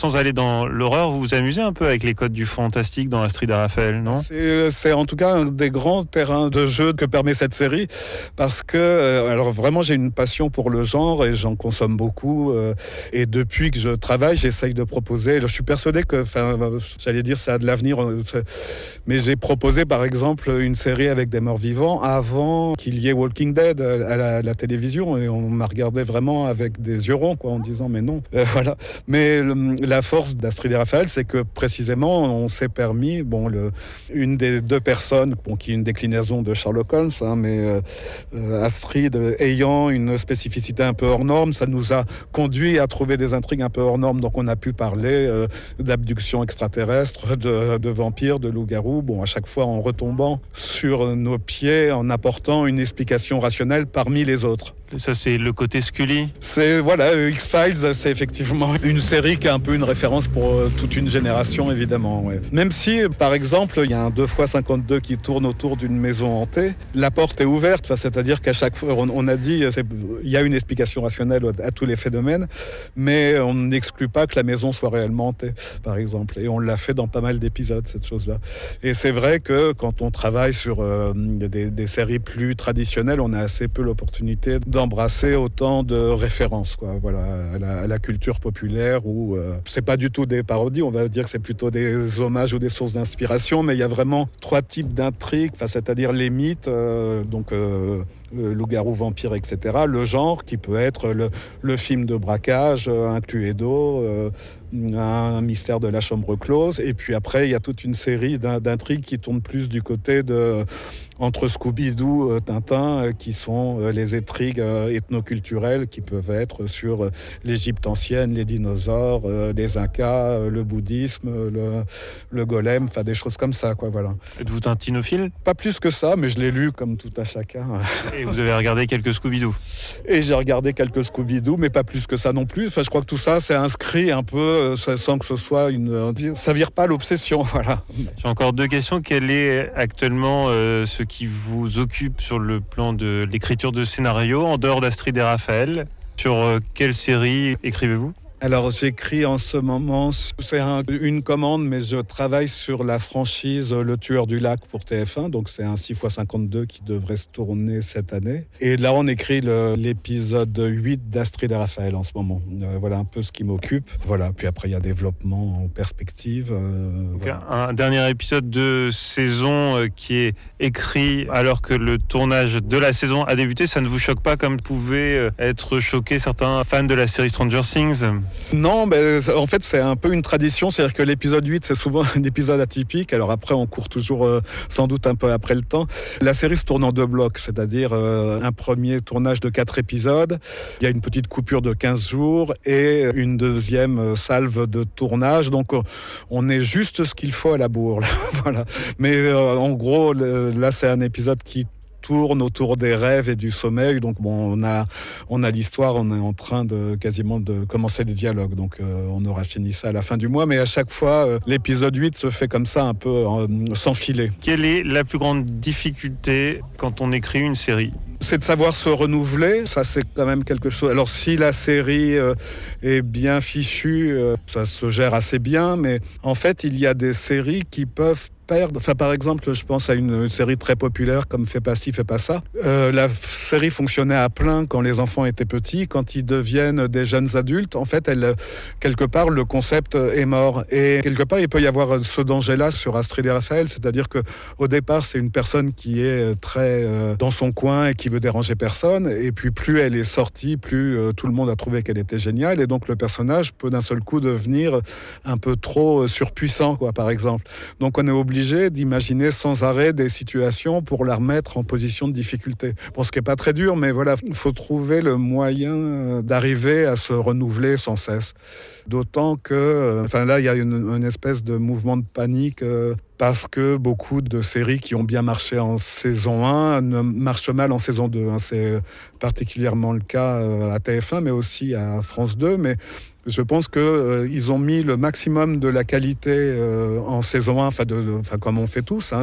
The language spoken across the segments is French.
Sans aller dans l'horreur, vous vous amusez un peu avec les codes du fantastique dans Astrid et Raphaël, non ? C'est en tout cas un des grands terrains de jeu que permet cette série, parce que alors vraiment j'ai une passion pour le genre et j'en consomme beaucoup. Et depuis que je travaille, j'essaye de proposer. Je suis persuadé que, j'allais dire, ça a de l'avenir. Mais j'ai proposé par exemple une série avec des morts vivants avant qu'il y ait Walking Dead à la télévision, et on m'a regardé vraiment avec des yeux ronds, quoi, en disant mais non. Voilà. Mais la force d'Astrid et Raphaël, c'est que précisément on s'est permis, une des deux personnes, qui est une déclinaison de Sherlock Holmes, mais Astrid ayant une spécificité un peu hors norme, ça nous a conduit à trouver des intrigues un peu hors norme. Donc on a pu parler d'abduction extraterrestre, de vampires, de loups-garous, à chaque fois en retombant sur nos pieds, en apportant une explication rationnelle parmi les autres. Ça, c'est le côté Scully. C'est, X-Files, c'est effectivement une série qui est un peu une référence pour toute une génération, évidemment. Ouais. Même si, par exemple, il y a un 2x52 qui tourne autour d'une maison hantée, la porte est ouverte, c'est-à-dire qu'à chaque fois, on a dit, il y a une explication rationnelle à tous les phénomènes, mais on n'exclut pas que la maison soit réellement hantée, par exemple. Et on l'a fait dans pas mal d'épisodes, cette chose-là. Et c'est vrai que quand on travaille sur des séries plus traditionnelles, on a assez peu l'opportunité d'embrasser autant de références, à la culture populaire, où c'est pas du tout des parodies, on va dire que c'est plutôt des hommages ou des sources d'inspiration, mais il y a vraiment 3 types d'intrigues, c'est-à-dire les mythes, loup-garou, vampire, etc. Le genre qui peut être le film de braquage, un Cluedo, un mystère de la chambre close, et puis après il y a toute une série d'intrigues qui tournent plus du côté de entre Scooby-Doo, Tintin, qui sont les intrigues ethnoculturelles qui peuvent être sur l'Égypte ancienne, les dinosaures, les Incas, le bouddhisme, le golem, des choses comme ça, voilà. Êtes-vous tintinophile ? Pas plus que ça, mais je l'ai lu comme tout à chacun. Et vous avez regardé quelques Scooby-Doo ? Et j'ai regardé quelques Scooby-Doo, mais pas plus que ça non plus. Je crois que tout ça, c'est inscrit un peu sans que ce soit ça vire pas l'obsession, voilà. J'ai encore 2 questions. Quel est actuellement ce qui vous occupe sur le plan de l'écriture de scénario, en dehors d'Astrid et Raphaël ? Sur quelle série écrivez-vous ? Alors j'écris en ce moment, c'est une commande, mais je travaille sur la franchise Le Tueur du Lac pour TF1, donc c'est un 6x52 qui devrait se tourner cette année. Et là on écrit l'épisode 8 d'Astrid et Raphaël en ce moment. Voilà un peu ce qui m'occupe. Voilà, puis après il y a développement en perspective. Voilà. Un dernier épisode de saison qui est écrit alors que le tournage de la saison a débuté, ça ne vous choque pas comme pouvaient être choqués certains fans de la série Stranger Things ? Non, en fait c'est un peu une tradition, c'est-à-dire que l'épisode 8 c'est souvent un épisode atypique, alors après on court toujours sans doute un peu après le temps. La série se tourne en 2 blocs, c'est-à-dire un premier tournage de 4 épisodes, il y a une petite coupure de 15 jours et une deuxième salve de tournage, donc on est juste ce qu'il faut à la bourre, voilà. Mais en gros là c'est un épisode qui tourne autour des rêves et du sommeil. Donc on a l'histoire, on est en train quasiment de commencer les dialogues. Donc on aura fini ça à la fin du mois. Mais à chaque fois, l'épisode 8 se fait comme ça, un peu sans filet. Quelle est la plus grande difficulté quand on écrit une série ? C'est de savoir se renouveler, ça c'est quand même quelque chose. Alors si la série est bien fichue, ça se gère assez bien, mais en fait il y a des séries qui peuvent perdre. Enfin, par exemple, je pense à une série très populaire comme Fais pas ci, fais pas ça. La série fonctionnait à plein quand les enfants étaient petits. Quand ils deviennent des jeunes adultes, en fait, quelque part, le concept est mort. Et quelque part, il peut y avoir ce danger-là sur Astrid et Raphaël, c'est-à-dire que au départ, c'est une personne qui est très dans son coin et qui veut déranger personne. Et puis, plus elle est sortie, plus tout le monde a trouvé qu'elle était géniale. Et donc, le personnage peut d'un seul coup devenir un peu trop surpuissant, par exemple. Donc, on est obligé d'imaginer sans arrêt des situations pour la remettre en position de difficulté. Bon, ce qui n'est pas très dur, mais voilà, il faut trouver le moyen d'arriver à se renouveler sans cesse. D'autant que, là, il y a une espèce de mouvement de panique parce que beaucoup de séries qui ont bien marché en saison 1 ne marchent mal en saison 2. C'est particulièrement le cas à TF1, mais aussi à France 2. Mais je pense qu'ils ont mis le maximum de la qualité en saison 1, comme on fait tous.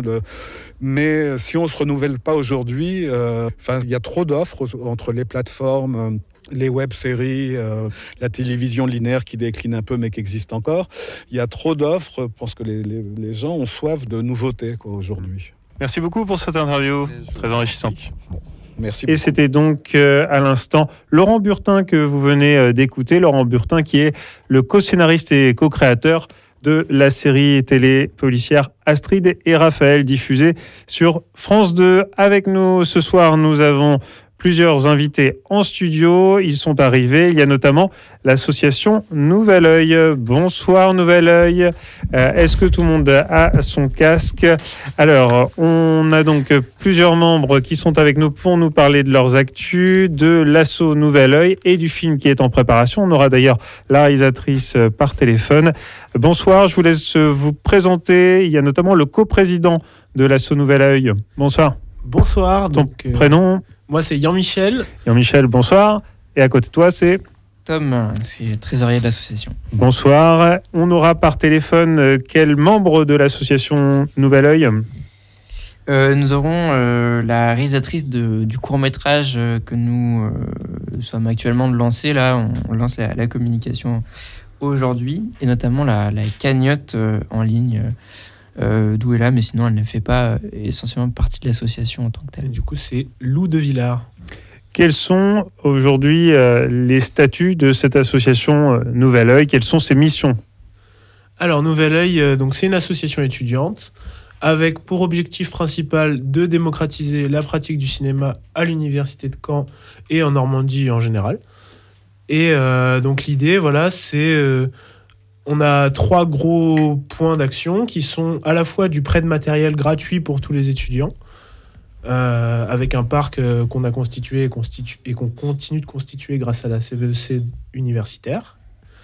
Mais si on ne se renouvelle pas aujourd'hui, il y a trop d'offres entre les plateformes les web-séries, la télévision linéaire qui décline un peu mais qui existe encore. Il y a trop d'offres. Je pense que les gens ont soif de nouveautés aujourd'hui. Merci beaucoup pour cette interview, très enrichissante. Merci beaucoup. Et c'était donc à l'instant Laurent Burtin que vous venez d'écouter. Laurent Burtin qui est le co-scénariste et co-créateur de la série télé policière Astrid et Raphaël, diffusée sur France 2. Avec nous ce soir, nous avons plusieurs invités en studio. Ils sont arrivés. Il y a notamment l'association Nouvel Oeil. Bonsoir Nouvel Oeil. Est-ce que tout le monde a son casque ? Alors, on a donc plusieurs membres qui sont avec nous pour nous parler de leurs actus, de l'asso Nouvel Oeil et du film qui est en préparation. On aura d'ailleurs la réalisatrice par téléphone. Bonsoir, je vous laisse vous présenter. Il y a notamment le coprésident de l'asso Nouvel Oeil. Bonsoir. Bonsoir. Ton prénom ? Moi, c'est Jean-Michel. Jean-Michel, bonsoir. Et à côté de toi, c'est Tom, c'est trésorier de l'association. Bonsoir. On aura par téléphone quel membre de l'association Nouvel Oeil ? Nous aurons la réalisatrice du court-métrage que nous sommes actuellement de lancer. Là, on lance la communication aujourd'hui, et notamment la cagnotte en ligne, d'où elle est là, mais sinon elle ne fait pas essentiellement partie de l'association en tant que telle. Et du coup, c'est Lou de Villars. Quels sont aujourd'hui les statuts de cette association Nouvel Oeil ? Quelles sont ses missions ? Alors, Nouvel Oeil, donc c'est une association étudiante avec pour objectif principal de démocratiser la pratique du cinéma à l'université de Caen et en Normandie en général. Et donc l'idée, voilà, c'est on a 3 gros points d'action qui sont à la fois du prêt de matériel gratuit pour tous les étudiants, avec un parc qu'on a constitué et qu'on continue de constituer grâce à la CVEC universitaire.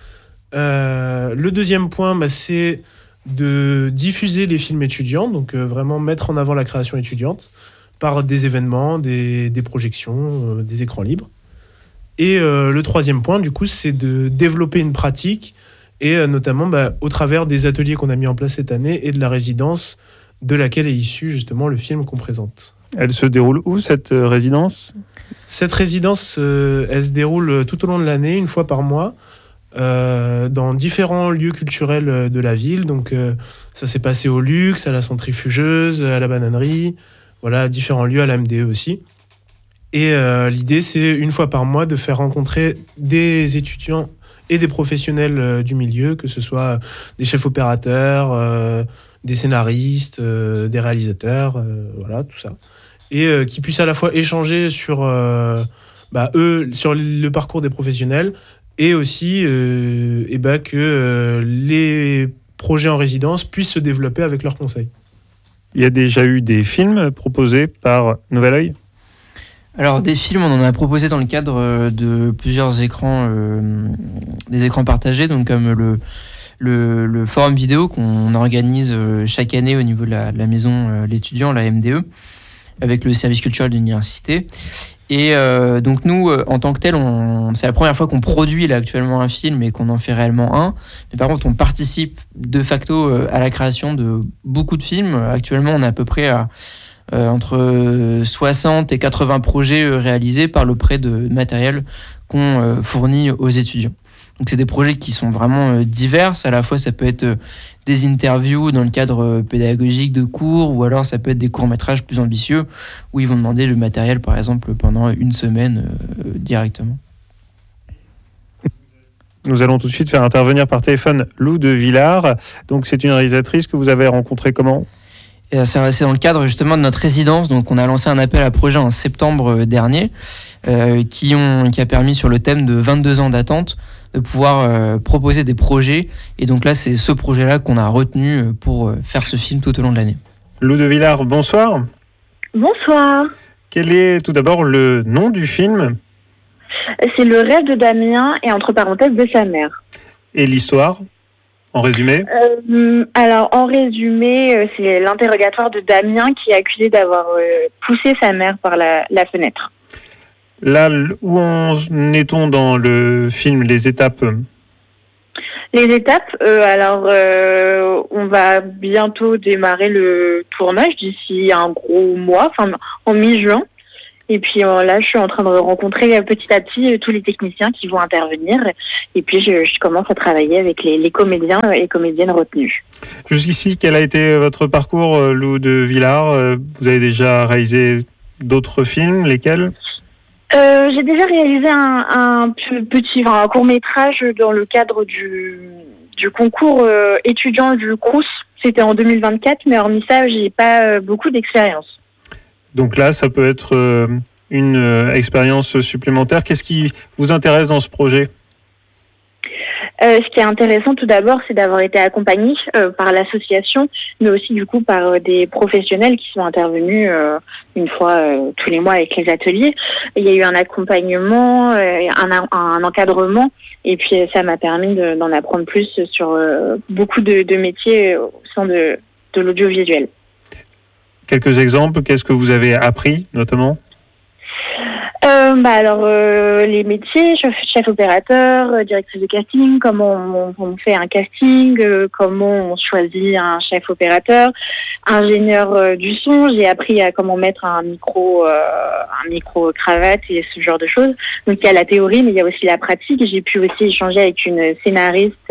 Le deuxième point, c'est de diffuser les films étudiants, donc vraiment mettre en avant la création étudiante par des événements, des projections, des écrans libres. Et le troisième point, du coup, c'est de développer une pratique, et notamment au travers des ateliers qu'on a mis en place cette année et de la résidence de laquelle est issu justement le film qu'on présente. Elle se déroule où, cette résidence ? Cette résidence, elle se déroule tout au long de l'année, une fois par mois, dans différents lieux culturels de la ville. Donc ça s'est passé au Luxe, à la Centrifugeuse, à la Bananerie, voilà, différents lieux, à la MDE aussi. Et l'idée, c'est une fois par mois de faire rencontrer des étudiants et des professionnels du milieu, que ce soit des chefs opérateurs, des scénaristes, des réalisateurs, voilà, tout ça. Et qui puissent à la fois échanger sur, eux, sur le parcours des professionnels, et aussi que les projets en résidence puissent se développer avec leurs conseils. Il y a déjà eu des films proposés par Nouvel Oeil ? Alors, des films, on en a proposé dans le cadre de plusieurs écrans, des écrans partagés, donc comme le forum vidéo qu'on organise chaque année au niveau de la maison l'étudiant, la MDE, avec le service culturel de l'université. Et donc nous, en tant que tel, c'est la première fois qu'on produit là, actuellement un film et qu'on en fait réellement un. Mais par contre, on participe de facto à la création de beaucoup de films. Actuellement, on est à peu près à entre 60 et 80 projets réalisés par le prêt de matériel qu'on fournit aux étudiants. Donc c'est des projets qui sont vraiment divers. À la fois, ça peut être des interviews dans le cadre pédagogique de cours, ou alors ça peut être des courts-métrages plus ambitieux où ils vont demander le matériel, par exemple, pendant une semaine directement. Nous allons tout de suite faire intervenir par téléphone Lou de Villars. Donc c'est une réalisatrice que vous avez rencontrée comment ? C'est dans le cadre justement de notre résidence. Donc on a lancé un appel à projet en septembre dernier qui a permis, sur le thème de 22 ans d'attente, de pouvoir proposer des projets. Et donc là, c'est ce projet-là qu'on a retenu pour faire ce film tout au long de l'année. Lou de Villars, bonsoir. Bonsoir. Quel est tout d'abord le nom du film ? C'est Le rêve de Damien et entre parenthèses de sa mère. Et l'histoire, en résumé ? Alors, en résumé, c'est l'interrogatoire de Damien qui est accusé d'avoir poussé sa mère par la fenêtre. Là, où en est-on dans le film, les étapes ? Les étapes, on va bientôt démarrer le tournage d'ici un gros mois, en mi-juin. Et puis là, je suis en train de rencontrer petit à petit tous les techniciens qui vont intervenir. Et puis, je commence à travailler avec les comédiens et comédiennes retenus. Jusqu'ici, quel a été votre parcours, Lou de Villars? Vous avez déjà réalisé d'autres films, lesquels? J'ai déjà réalisé un court-métrage dans le cadre du concours étudiant du Crous. C'était en 2024, mais hormis ça, j'ai pas beaucoup d'expérience. Donc là, ça peut être une expérience supplémentaire. Qu'est-ce qui vous intéresse dans ce projet? Ce qui est intéressant tout d'abord, c'est d'avoir été accompagné par l'association, mais aussi du coup par des professionnels qui sont intervenus une fois tous les mois avec les ateliers. Il y a eu un accompagnement, un encadrement, et puis ça m'a permis d'en apprendre plus sur beaucoup de métiers au sein de l'audiovisuel. Quelques exemples, qu'est-ce que vous avez appris notamment? Les métiers, chef opérateur, directrice de casting, comment on fait un casting, comment on choisit un chef opérateur, ingénieur du son. J'ai appris à comment mettre un micro cravate et ce genre de choses. Donc il y a la théorie, mais il y a aussi la pratique. J'ai pu aussi échanger avec une scénariste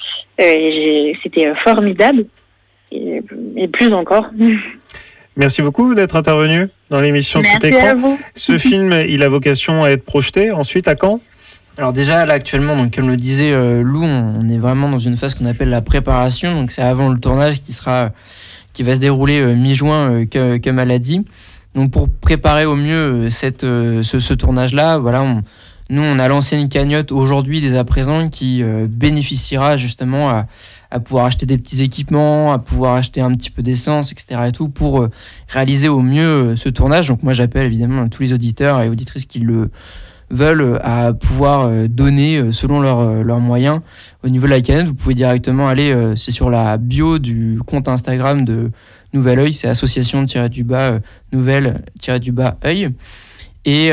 et c'était formidable et plus encore. Merci beaucoup d'être intervenu dans l'émission Tout Écran. Merci à vous. Ce film, il a vocation à être projeté ensuite à quand? Alors déjà là actuellement, donc comme le disait Lou, on est vraiment dans une phase qu'on appelle la préparation. Donc c'est avant le tournage qui va se dérouler mi-juin, comme elle a dit. Donc pour préparer au mieux ce tournage-là, voilà, nous on a lancé une cagnotte aujourd'hui dès à présent qui bénéficiera justement à pouvoir acheter des petits équipements, à pouvoir acheter un petit peu d'essence, etc. et tout, pour réaliser au mieux ce tournage. Donc moi j'appelle évidemment tous les auditeurs et auditrices qui le veulent à pouvoir donner selon leurs moyens. Au niveau de la cagnotte, vous pouvez directement aller, c'est sur la bio du compte Instagram de Nouvel Oeil, c'est association-du-bas Nouvelle-Oeil. Et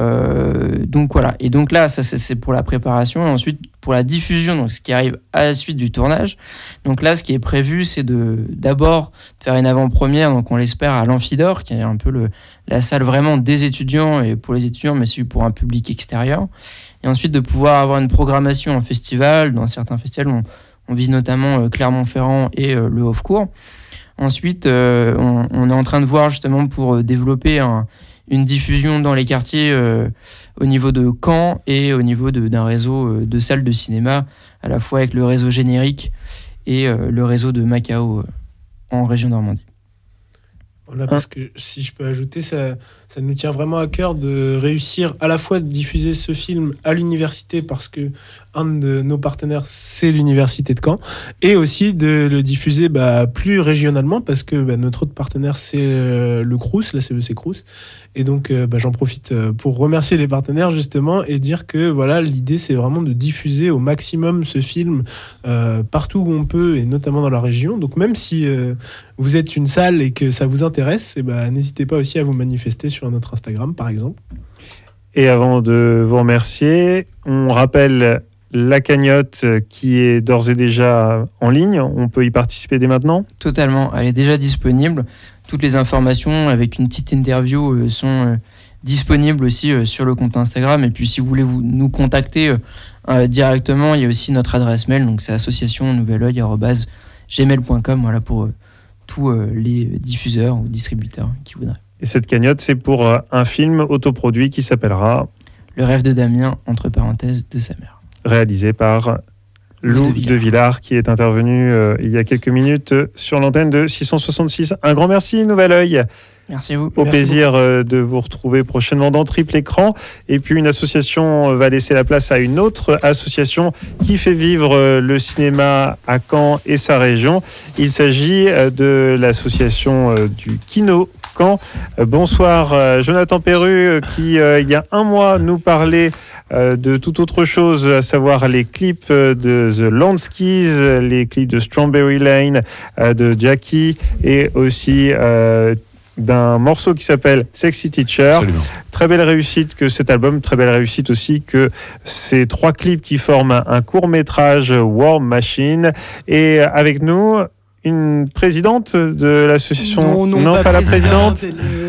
donc voilà. Et donc là, ça c'est pour la préparation. Et ensuite, pour la diffusion, donc ce qui arrive à la suite du tournage. Donc là, ce qui est prévu, c'est d'abord faire une avant-première, donc on l'espère à l'Amphidor, qui est un peu la salle vraiment des étudiants, et pour les étudiants, mais aussi pour un public extérieur. Et ensuite, de pouvoir avoir une programmation en festival. Dans certains festivals, on vise notamment Clermont-Ferrand et le Hauve-Court. Ensuite, on est en train de voir justement pour développer une diffusion dans les quartiers au niveau de Caen et au niveau d'un réseau de salles de cinéma, à la fois avec le réseau générique et le réseau de Macao en région Normandie. Voilà, parce que si je peux ajouter, ça nous tient vraiment à cœur de réussir à la fois de diffuser ce film à l'université, parce que un de nos partenaires, c'est l'université de Caen, et aussi de le diffuser plus régionalement, parce que notre autre partenaire, c'est le Crous, la CEC Crous. Et donc, j'en profite pour remercier les partenaires, justement, et dire que voilà, l'idée, c'est vraiment de diffuser au maximum ce film partout où on peut, et notamment dans la région. Donc, même si vous êtes une salle et que ça vous intéresse, n'hésitez pas aussi à vous manifester sur notre Instagram, par exemple. Et avant de vous remercier, on rappelle la cagnotte qui est d'ores et déjà en ligne. On peut y participer dès maintenant? Totalement, elle est déjà disponible. Toutes les informations avec une petite interview sont disponibles aussi sur le compte Instagram. Et puis si vous voulez nous contacter directement, il y a aussi notre adresse mail. Donc c'est associationnouveloeil@gmail.com, voilà, pour tous les diffuseurs ou distributeurs qui voudraient. Et cette cagnotte, c'est pour un film autoproduit qui s'appellera Le rêve de Damien, entre parenthèses, de sa mère. Réalisé par Lou de Villars, qui est intervenu il y a quelques minutes sur l'antenne de 666. Un grand merci, Nouvel Oeil. Merci à vous. Au plaisir de vous retrouver prochainement dans Triple Écran. Et puis une association va laisser la place à une autre association qui fait vivre le cinéma à Caen et sa région. Il s'agit de l'association du Kino Caen. Bonsoir Jonathan Perru, qui il y a un mois nous parlait de toute autre chose, à savoir les clips de The Landskis, les clips de Strawberry Lane, de Jackie, et aussi d'un morceau qui s'appelle Sexy Teacher. Absolument. Très belle réussite que cet album, très belle réussite aussi que ces 3 clips qui forment un court-métrage War Machine. Et avec nous, une présidente de l'association. Non, pas la présidente.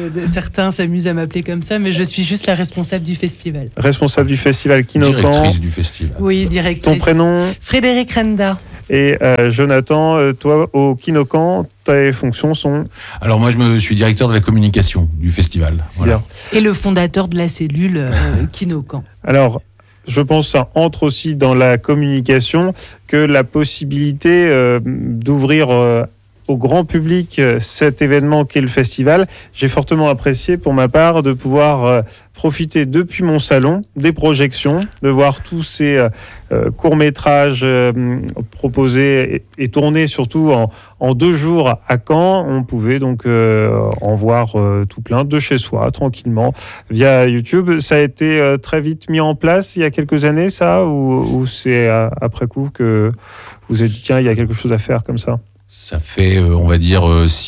Certains s'amusent à m'appeler comme ça, mais je suis juste la responsable du festival. Responsable du festival Kinokan. Directrice du festival. Oui, directrice. Ton prénom? Frédéric Renda. Et Jonathan, toi, au Kinokan, tes fonctions sont? Alors moi, je suis directeur de la communication du festival. Voilà. Bien. Et le fondateur de la cellule Kinokan. Alors, je pense que ça entre aussi dans la communication, que la possibilité d'ouvrir au grand public cet événement qu'est le festival. J'ai fortement apprécié pour ma part de pouvoir profiter depuis mon salon des projections, de voir tous ces courts-métrages proposés et tournés surtout en 2 jours à Caen. On pouvait donc en voir tout plein de chez soi, tranquillement, via YouTube. Ça a été très vite mis en place il y a quelques années, ça, ou c'est après coup que vous avez dit, tiens, il y a quelque chose à faire comme ça? Ça fait, on va dire,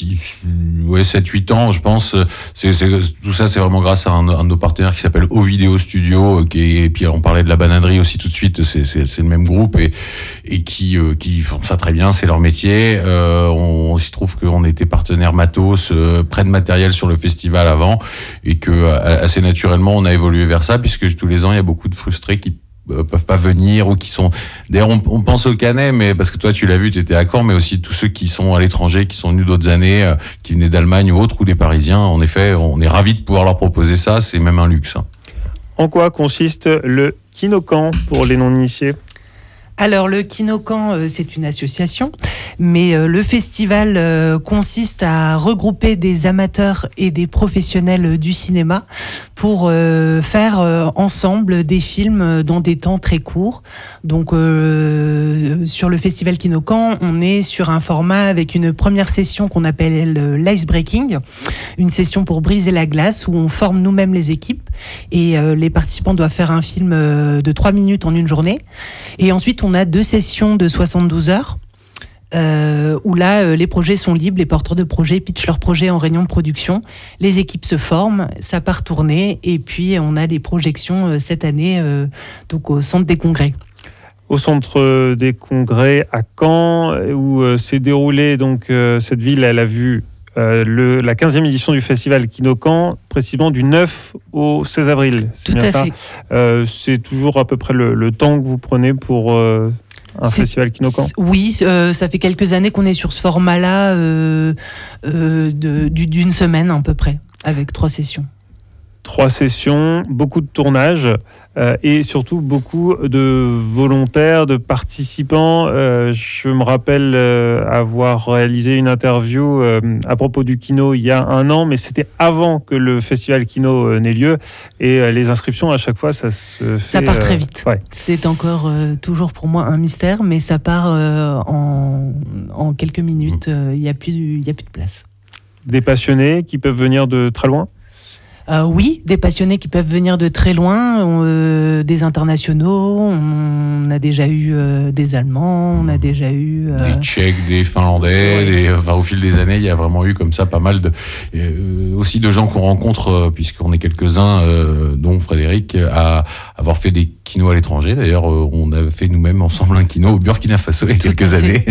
7-8 ans, je pense. Tout ça, c'est vraiment grâce à un de nos partenaires qui s'appelle O-Video Studio, et puis on parlait de la bananerie aussi tout de suite, c'est le même groupe, et qui font ça très bien, c'est leur métier. Il se trouve qu'on était partenaire matos, près de matériel sur le festival avant, et que assez naturellement, on a évolué vers ça, puisque tous les ans, il y a beaucoup de frustrés qui peuvent pas venir ou qui sont... D'ailleurs, on pense au Canet, mais parce que toi, tu l'as vu, tu étais à Caen, mais aussi tous ceux qui sont à l'étranger, qui sont venus d'autres années, qui venaient d'Allemagne ou autres, ou des Parisiens. En effet, on est ravis de pouvoir leur proposer ça. C'est même un luxe. En quoi consiste le Kinokan pour les non-initiés ? Alors, le Kinokan, c'est une association, mais le festival consiste à regrouper des amateurs et des professionnels du cinéma pour faire ensemble des films dans des temps très courts. Donc, sur le festival Kinokan, on est sur un format avec une première session qu'on appelle l'ice-breaking, une session pour briser la glace où on forme nous-mêmes les équipes et les participants doivent faire un film de 3 minutes en une journée. Et ensuite, on a 2 sessions de 72 heures où là, les projets sont libres, les porteurs de projets pitchent leur projet en réunion de production, les équipes se forment, ça part tourner, et puis on a des projections cette année donc au Centre des Congrès. Au Centre des Congrès à Caen, où s'est déroulée donc, cette ville, elle a vu la 15e édition du festival Kinokan, précisément du 9 au 16 avril. C'est tout bien à ça fait. C'est toujours à peu près le temps que vous prenez pour un festival Kinokan ? Oui, ça fait quelques années qu'on est sur ce format-là d'une semaine à peu près, avec 3 sessions. 3 sessions, beaucoup de tournages et surtout beaucoup de volontaires, de participants. Je me rappelle avoir réalisé une interview à propos du Kino il y a 1 an, mais c'était avant que le festival Kino n'ait lieu. Et les inscriptions, à chaque fois, ça se fait... Ça part très vite. Ouais. C'est encore toujours pour moi un mystère, mais ça part en quelques minutes. Il n'y a plus de place. Des passionnés qui peuvent venir de très loin ? Oui, des passionnés qui peuvent venir de très loin, des internationaux, on a déjà eu des Allemands, on a déjà eu... Des Tchèques, des Finlandais, au fil des années, il y a vraiment eu comme ça pas mal aussi de gens qu'on rencontre, puisqu'on est quelques-uns, dont Frédéric, à avoir fait des kinos à l'étranger. D'ailleurs, on a fait nous-mêmes ensemble un kino au Burkina Faso il y a quelques années.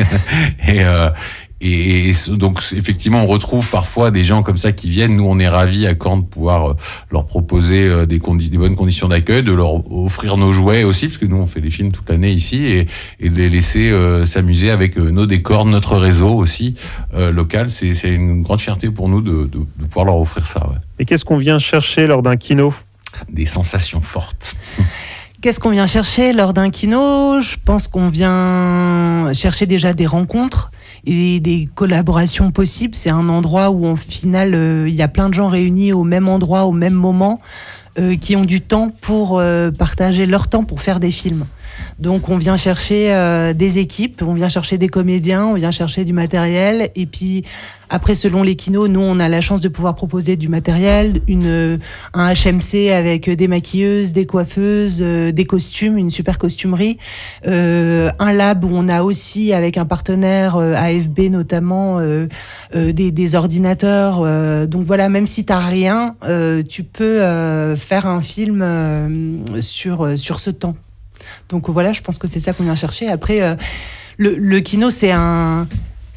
Et donc, effectivement, on retrouve parfois des gens comme ça qui viennent. Nous, on est ravis à Caen de pouvoir leur proposer des bonnes conditions d'accueil, de leur offrir nos jouets aussi, parce que nous, on fait des films toute l'année ici, et de les laisser s'amuser avec nos décors, notre réseau aussi local. C'est une grande fierté pour nous de pouvoir leur offrir ça. Ouais. Et qu'est-ce qu'on vient chercher lors d'un kino ? Des sensations fortes. Qu'est-ce qu'on vient chercher lors d'un kino ? Je pense qu'on vient chercher déjà des rencontres et des collaborations possibles. C'est un endroit où, au final, il y a plein de gens réunis au même endroit, au même moment, qui ont du temps pour partager leur temps pour faire des films. Donc on vient chercher des équipes, on vient chercher des comédiens, on vient chercher du matériel, et puis après, selon les kinos, nous on a la chance de pouvoir proposer du matériel, un HMC avec des maquilleuses, des coiffeuses, des costumes, une super costumerie, un lab où on a aussi avec un partenaire AFB notamment des ordinateurs. Donc voilà, même si t'as rien, tu peux faire un film sur ce temps. Donc voilà, je pense que c'est ça qu'on vient chercher. Après, le kino, c'est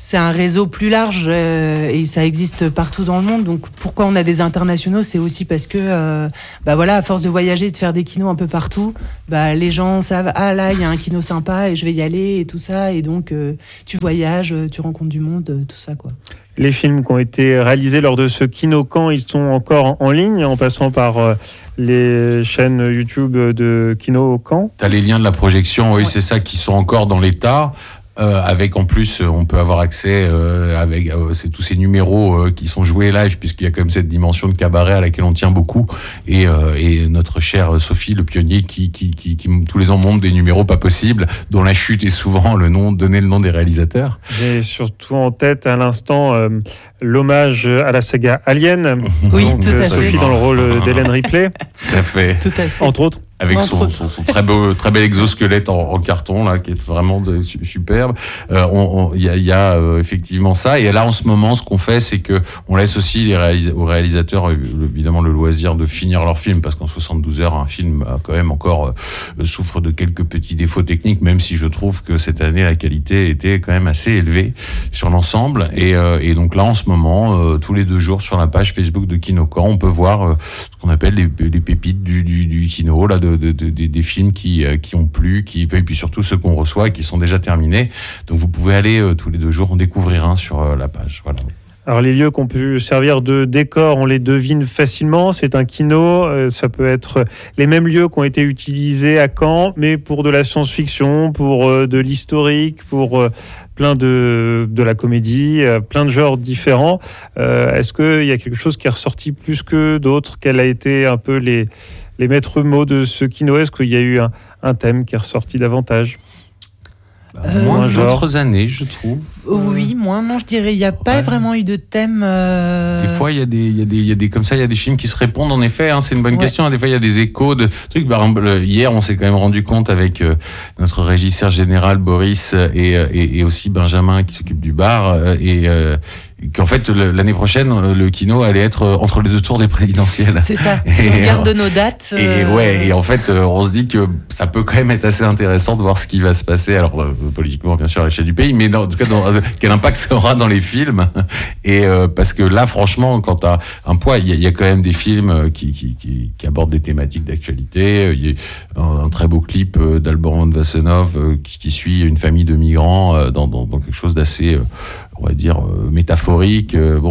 c'est un réseau plus large et ça existe partout dans le monde. Donc pourquoi on a des internationaux, c'est aussi parce que à force de voyager, de faire des kinos un peu partout, les gens savent là il y a un kino sympa et je vais y aller et tout ça, et donc tu voyages, tu rencontres du monde, tout ça quoi. Les films qui ont été réalisés lors de ce Kino-Camp, ils sont encore en ligne, en passant par les chaînes YouTube de Kino-Camp. Tu as les liens de la projection, oui, c'est ça, qui sont encore dans l'état. Avec en plus, on peut avoir accès avec c'est tous ces numéros qui sont joués live, puisqu'il y a quand même cette dimension de cabaret à laquelle on tient beaucoup, et notre chère Sophie, le pionnier, qui tous les ans monte des numéros pas possibles, dont la chute est souvent donner le nom des réalisateurs. J'ai surtout en tête à l'instant l'hommage à la saga Alien. Oui, tout à fait. Sophie dans le rôle d'Hélène Ripley. Tout à fait. Tout à fait. Entre autres. Avec son très bel exosquelette en carton là, qui est vraiment superbe. Il y a effectivement ça. Et là, en ce moment, ce qu'on fait, c'est que on laisse aussi aux réalisateurs évidemment le loisir de finir leur film, parce qu'en 72 heures, un film quand même encore souffre de quelques petits défauts techniques, même si je trouve que cette année la qualité était quand même assez élevée sur l'ensemble. Et donc là, en ce moment, tous les 2 jours sur la page Facebook de Kino-Camp, on peut voir ce qu'on appelle les pépites du kino là. Des films qui ont plu, et puis surtout ceux qu'on reçoit et qui sont déjà terminés. Donc vous pouvez aller tous les 2 jours en découvrir un sur la page. Voilà. Alors les lieux qui ont pu servir de décor, on les devine facilement. C'est un kino, ça peut être les mêmes lieux qui ont été utilisés à Caen, mais pour de la science-fiction, pour de l'historique, pour plein de la comédie, plein de genres différents. Est-ce qu'il y a quelque chose qui est ressorti plus que d'autres? Quel a été un peu les maîtres mots de ce kino? Est-ce qu'il y a eu un thème qui est ressorti davantage? Moins d'autres années, je trouve. Oui, moins. Non, je dirais, il n'y a pas vraiment eu de thème. Des fois, il y a des comme ça, il y a des films qui se répondent. En effet, c'est une bonne question. Des fois, il y a des échos de trucs. Par exemple, hier, on s'est quand même rendu compte avec notre régisseur général Boris et aussi Benjamin qui s'occupe du bar qu'en fait l'année prochaine le kino allait être entre les 2 tours des présidentielles. C'est ça. Si on regarde nos dates. Et en fait on se dit que ça peut quand même être assez intéressant de voir ce qui va se passer. Alors politiquement bien sûr à l'échelle du pays, mais en tout cas quel impact ça aura dans les films. Et parce que là franchement quand t'as un poids, il y a quand même des films qui abordent des thématiques d'actualité. Il y a un très beau clip d'Alban Vassenov qui suit une famille de migrants dans quelque chose d'assez on va dire métaphorique.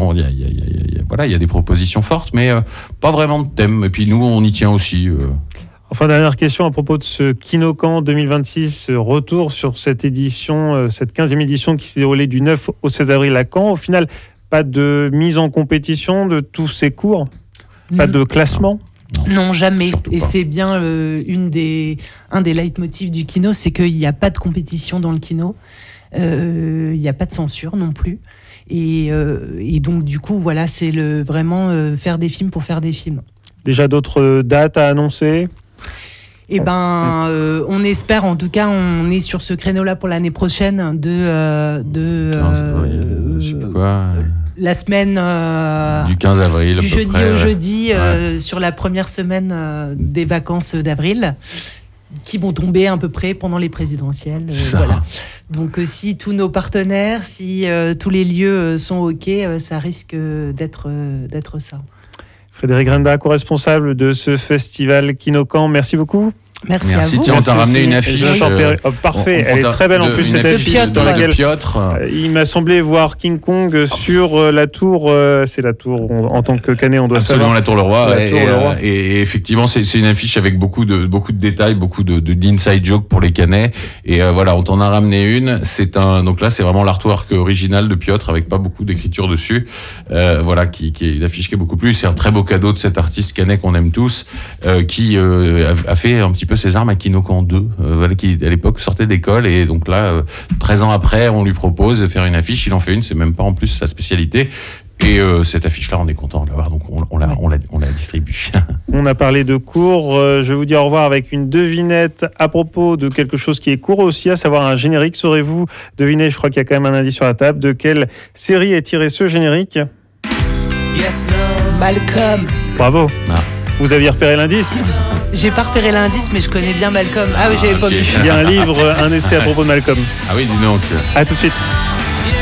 Il y a des propositions fortes, mais pas vraiment de thème. Et puis nous, on y tient aussi. Enfin, dernière question à propos de ce Kino-Camp 2026, retour sur cette édition, cette 15e édition qui s'est déroulée du 9 au 16 avril à Caen. Au final, pas de mise en compétition de tous ces cours, pas de classement. Non, jamais. Et pas. c'est bien un des leitmotifs du kino, c'est qu'il n'y a pas de compétition dans le kino. Il n'y a pas de censure non plus. Et donc, du coup, voilà, c'est vraiment faire des films pour faire des films. Déjà d'autres dates à annoncer? On espère, en tout cas, on est sur ce créneau-là pour l'année prochaine la semaine du 15 avril, du jeudi près, au jeudi, sur la première semaine des vacances d'avril, qui vont tomber à peu près pendant les présidentielles. Voilà. Donc si tous nos partenaires, si tous les lieux sont OK, ça risque d'être ça. Frédéric Grenda, co-responsable de ce festival Kino-Camp, merci beaucoup. Merci à vous. Tiens, on t'a ramené une affiche. Parfait, elle est très belle en plus, cette affiche dans laquelle il m'a semblé voir King Kong sur la tour. C'est la tour, en tant que Canet, on doit absolument savoir. La tour Leroy. Leroy. Et effectivement, c'est une affiche avec beaucoup de détails, beaucoup d'inside jokes pour les Canets. Et voilà, on t'en a ramené une. Donc là, c'est vraiment l'artwork original de Piotr avec pas beaucoup d'écriture dessus. Voilà, qui est une affiche qui est beaucoup plus. C'est un très beau cadeau de cet artiste Canet qu'on aime tous, qui a fait un petit peu ses armes à Kino-Camp 2, qui à l'époque sortait d'école, et donc là 13 ans après on lui propose de faire une affiche, il en fait une, c'est même pas en plus sa spécialité, et cette affiche là on est content de l'avoir, donc on la distribue. On a parlé de cours, je vais vous dire au revoir avec une devinette à propos de quelque chose qui est court aussi, à savoir un générique. Saurez-vous deviner, je crois qu'il y a quand même un indice sur la table, de quelle série est tiré ce générique? Malcolm. Bravo. Vous aviez repéré l'indice? J'ai pas repéré l'indice, mais je connais bien Malcolm. Ah oui, j'avais pas vu. Il y a un livre, un essai à propos de Malcolm. Ah oui, dis donc. À tout de suite.